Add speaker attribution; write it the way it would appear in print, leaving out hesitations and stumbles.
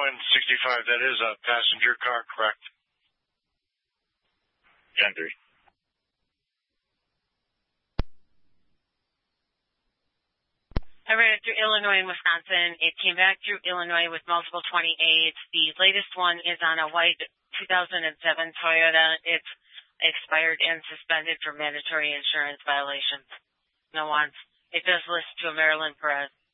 Speaker 1: 6165. That is a passenger car, correct?
Speaker 2: Gen 3.
Speaker 3: I ran it through Illinois and Wisconsin. It came back through Illinois with multiple 28s. The latest one is on a white 2007 Toyota. It's expired and suspended for mandatory insurance violations. No wants. It does list to a Maryland Perez.